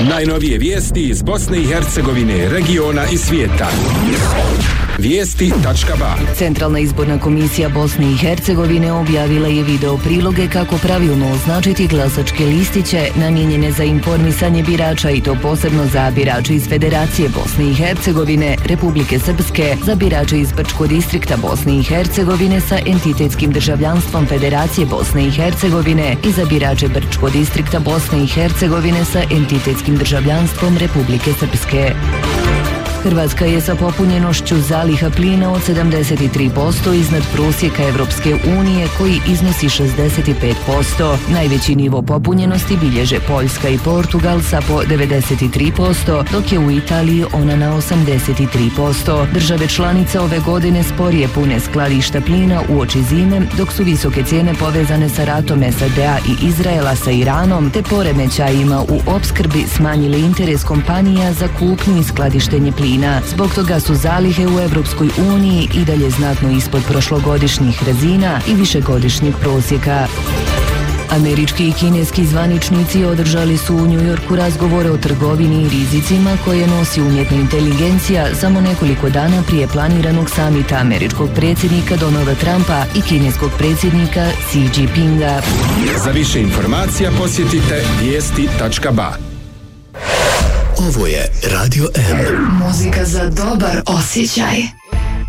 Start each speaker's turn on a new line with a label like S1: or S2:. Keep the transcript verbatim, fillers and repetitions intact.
S1: Najnovije vijesti iz Bosne i Hercegovine, regiona i svijeta. Vijesti tačka ba.
S2: Centralna izborna komisija Bosne i Hercegovine objavila je video priloge kako pravilno označiti glasačke listiće namijenjene za informisanje birača i to posebno za birače iz Federacije Bosne i Hercegovine, Republike Srpske, za birače iz Brčkog distrikta Bosne i Hercegovine sa entitetskim državljanstvom Federacije Bosne i Hercegovine i za birače Brčkog distrikta Bosne i Hercegovine sa entitetskim državljanstvom Republike Srpske. Hrvatska je sa popunjenošću zaliha plina od sedamdeset tri posto iznad prosjeka Evropske unije koji iznosi šezdeset pet posto. Najveći nivo popunjenosti bilježe Poljska i Portugal sa po devedeset tri posto, dok je u Italiji ona na osamdeset tri posto. Države članice ove godine sporije pune skladišta plina uoči zime, dok su visoke cijene povezane sa ratom S A D-a i Izraela sa Iranom, te poremećajima u opskrbi smanjili interes kompanija za kupnju i skladištenje plina. Zbog toga su zalihe u Evropskoj uniji i dalje znatno ispod prošlogodišnjih razina i višegodišnjeg prosjeka. Američki i kineski zvaničnici održali su u New Yorku razgovore o trgovini i rizicima koje nosi umjetna inteligencija samo nekoliko dana prije planiranog samita američkog predsjednika Donalda Trumpa i kineskog predsjednika Xi Jinpinga.
S1: Za više informacija posjetite vijesti tačka ba.
S3: Ovo je Radio M.
S4: Muzika za dobar osjećaj.